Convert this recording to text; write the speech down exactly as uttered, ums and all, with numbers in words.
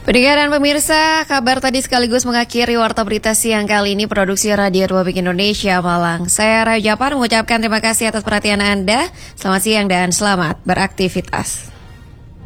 Pendengar dan pemirsa, kabar tadi sekaligus mengakhiri Warta Berita Siang kali ini produksi Radio Republik Indonesia Malang. Saya Raja Japar mengucapkan terima kasih atas perhatian Anda. Selamat siang dan selamat beraktivitas.